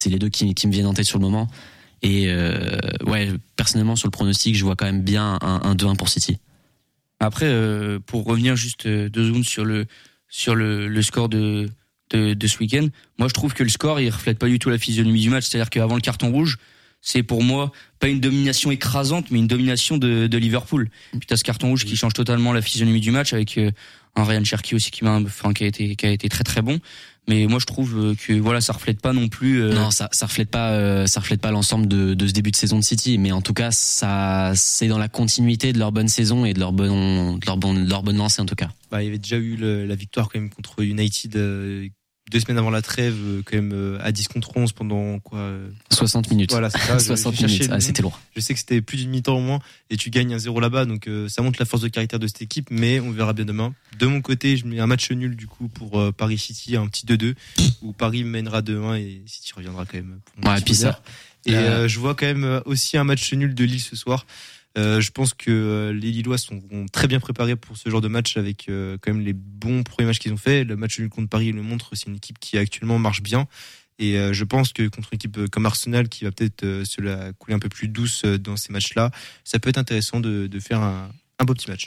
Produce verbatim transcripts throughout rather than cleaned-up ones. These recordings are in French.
c'est les deux qui, qui me viennent en tête sur le moment. Et euh, ouais, personnellement sur le pronostic, je vois quand même bien un, un deux un pour City. Après, euh, pour revenir juste deux secondes sur le sur le, le score de, de de ce week-end, moi je trouve que le score il reflète pas du tout la physionomie du match. C'est-à-dire qu'avant le carton rouge, c'est pour moi pas une domination écrasante, mais une domination de, de Liverpool. Puis t'as ce carton rouge qui change totalement la physionomie du match avec euh, un Ryan Cherki aussi qui m'a, enfin qui a été qui a été très très bon. Mais moi je trouve que voilà, ça reflète pas non plus. Euh... Non, ça ça reflète pas euh, ça reflète pas l'ensemble de de ce début de saison de City, mais en tout cas ça c'est dans la continuité de leur bonne saison et de leur bonne de leur bonne de leur bonne lancée en tout cas. Bah il y avait déjà eu le, la victoire quand même contre United euh, deux semaines avant la trêve, euh, quand même euh, à dix contre onze pendant quoi euh... soixante minutes. Voilà, c'est ça. soixante minutes. Ah, c'était lourd. Je sais que c'était plus d'une mi-temps au moins et tu gagnes un zéro là-bas, donc euh, ça montre la force de caractère de cette équipe, mais on verra bien demain. De mon côté, je mets un match nul du coup pour euh, Paris City, un petit deux deux où Paris mènera deux un et City reviendra quand même pour ouais, et puis ça. Et euh, je vois quand même aussi un match nul de Lille ce soir. Euh, je pense que euh, les Lillois sont très bien préparés pour ce genre de match avec euh, quand même les bons premiers matchs qu'ils ont fait. Le match nul contre Paris le montre, c'est une équipe qui actuellement marche bien. Et euh, je pense que contre une équipe comme Arsenal qui va peut-être euh, se la couler un peu plus douce euh, dans ces matchs-là, ça peut être intéressant de, de faire un, un beau petit match.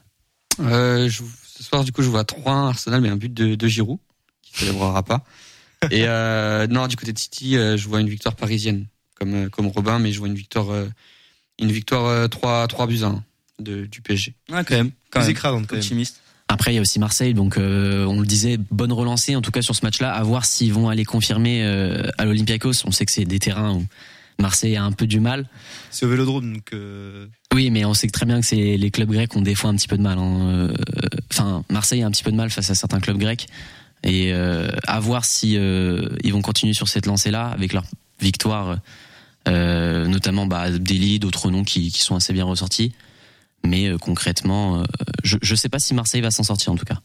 Euh, je, ce soir, du coup, je vois trois un Arsenal, mais un but de, de Giroud qui ne célébrera pas. Et euh, non, du côté de City, euh, je vois une victoire parisienne, comme comme Robin, mais je vois une victoire. Euh, Une victoire euh, trois buts à un de, du P S G. Ouais, quand même. Quand même. Écrasante, quand optimiste. Même. Après, il y a aussi Marseille, donc euh, on le disait, bonne relancée en tout cas sur ce match-là. À voir s'ils vont aller confirmer euh, à l'Olympiakos. On sait que c'est des terrains où Marseille a un peu du mal. C'est au Vélodrome, donc. Euh... Oui, mais on sait très bien que c'est les clubs grecs ont des fois un petit peu de mal. Hein. Enfin, Marseille a un petit peu de mal face à certains clubs grecs. Et euh, à voir si euh, ils vont continuer sur cette lancée-là avec leur victoire. Euh, notamment bah, Deli, d'autres noms qui, qui sont assez bien ressortis, mais euh, concrètement, euh, je je sais pas si Marseille va s'en sortir en tout cas.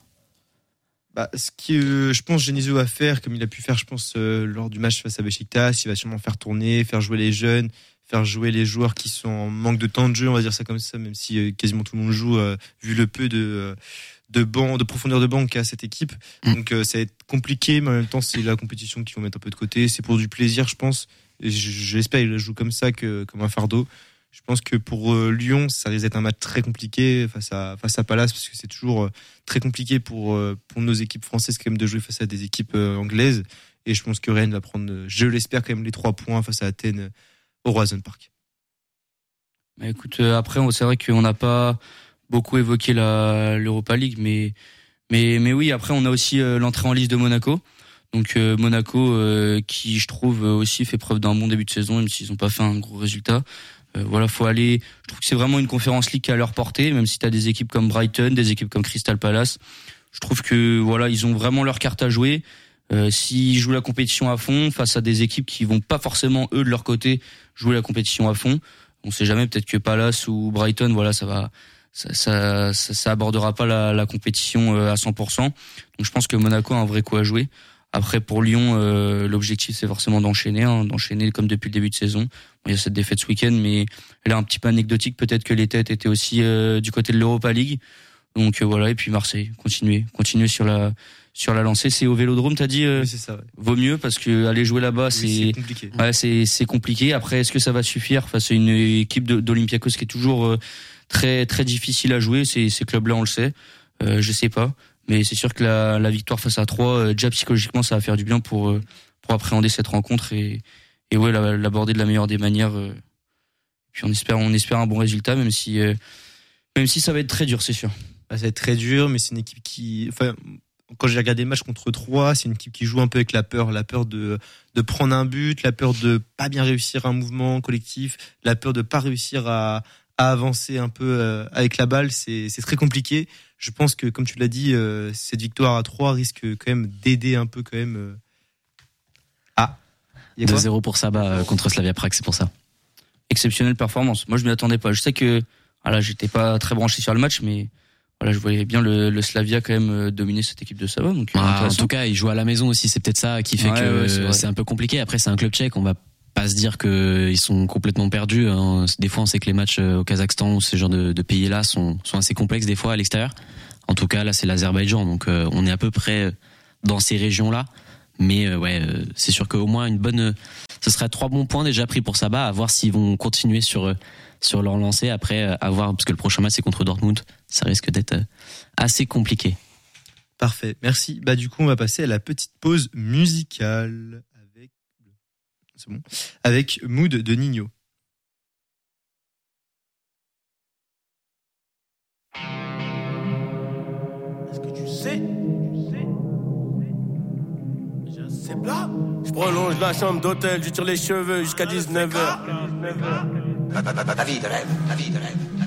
Bah, ce qui, euh, je pense, Genesio va faire, comme il a pu faire, je pense, euh, lors du match face à Beşiktaş, il va sûrement faire tourner, faire jouer les jeunes, faire jouer les joueurs qui sont en manque de temps de jeu, on va dire ça comme ça, même si euh, quasiment tout le monde joue, euh, vu le peu de euh, de banc, de profondeur de banc qu'a cette équipe. Mmh. Donc euh, ça va être compliqué, mais en même temps c'est la compétition qu'ils vont mettre un peu de côté. C'est pour du plaisir, je pense. Et j'espère qu'il joue comme ça, que comme un fardeau. Je pense que pour euh, Lyon, ça risque d'être un match très compliqué face à face à Palace, parce que c'est toujours euh, très compliqué pour euh, pour nos équipes françaises quand même de jouer face à des équipes euh, anglaises. Et je pense que Rennes va prendre, je l'espère quand même, les trois points face à Athènes euh, au Roazhon Park. Bah écoute, euh, après c'est vrai qu'on n'a pas beaucoup évoqué la l'Europa League, mais mais mais oui, après on a aussi euh, l'entrée en liste de Monaco. Donc euh, Monaco euh, qui je trouve aussi fait preuve d'un bon début de saison, même s'ils n'ont pas fait un gros résultat. Euh, voilà, faut aller. Je trouve que c'est vraiment une Conference League qui a à leur portée, même si t'as des équipes comme Brighton, des équipes comme Crystal Palace. Je trouve que voilà, ils ont vraiment leur carte à jouer. Euh, s'ils jouent la compétition à fond face à des équipes qui vont pas forcément eux de leur côté jouer la compétition à fond, on sait jamais, peut-être que Palace ou Brighton, voilà, ça va. Ça, ça, ça, ça abordera pas la, la compétition à cent pour cent. Donc je pense que Monaco a un vrai coup à jouer. Après pour Lyon, euh, l'objectif c'est forcément d'enchaîner, hein, d'enchaîner comme depuis le début de saison. Bon, il y a cette défaite ce week-end, mais elle est un petit peu anecdotique. Peut-être que les têtes étaient aussi euh, du côté de l'Europa League. Donc euh, voilà, et puis Marseille, continuer, continuer sur la sur la lancée. C'est au Vélodrome, t'as dit. Euh, oui, c'est ça. Ouais. Vaut mieux parce que aller jouer là-bas, oui, c'est, c'est compliqué. Ouais, c'est c'est compliqué. Après, est-ce que ça va suffire face à une équipe de, d'Olympiakos qui est toujours euh, très très difficile à jouer? Ces ces clubs-là, on le sait. Euh, je sais pas. Mais c'est sûr que la, la victoire face à trois, euh, déjà psychologiquement, ça va faire du bien pour euh, pour appréhender cette rencontre et et ouais, la, l'aborder de la meilleure des manières. Euh, puis on espère on espère un bon résultat, même si euh, même si ça va être très dur, c'est sûr. Ah, ça va être très dur, mais c'est une équipe qui, enfin, quand j'ai regardé le match contre trois, c'est une équipe qui joue un peu avec la peur, la peur de de prendre un but, la peur de pas bien réussir un mouvement collectif, la peur de pas réussir à à avancer un peu euh, avec la balle. C'est c'est très compliqué. Je pense que, comme tu l'as dit, euh, cette victoire à trois risque quand même d'aider un peu quand même. Euh... Ah, deux zéro pour Saba euh, contre Slavia Prague, c'est pour ça. Exceptionnelle performance. Moi, je m'y attendais pas. Je sais que, voilà, j'étais pas très branché sur le match, mais voilà, je voyais bien le, le Slavia quand même euh, dominer cette équipe de Saba. Donc, ah, en tout cas, il joue à la maison aussi. C'est peut-être ça qui fait ouais, que ouais, c'est, c'est un peu compliqué. Après, c'est un club tchèque. On va pas se dire que ils sont complètement perdus. Hein. Des fois, on sait que les matchs au Kazakhstan ou ce genre de, de pays-là sont, sont assez complexes des fois à l'extérieur. En tout cas, là, c'est l'Azerbaïdjan, donc euh, on est à peu près dans ces régions-là. Mais euh, ouais, euh, c'est sûr qu'au moins une bonne, euh, ce serait trois bons points déjà pris pour Sabah. À voir s'ils vont continuer sur euh, sur leur lancée. Après, euh, à voir parce que le prochain match c'est contre Dortmund. Ça risque d'être euh, assez compliqué. Parfait, merci. Bah du coup, on va passer à la petite pause musicale avec, c'est bon, avec Mood de Nino. Est-ce que tu sais? J'ai un cébla. Je prolonge la chambre d'hôtel, je tire les cheveux jusqu'à dix-neuf heures. La vie de rêve, la vie de rêve.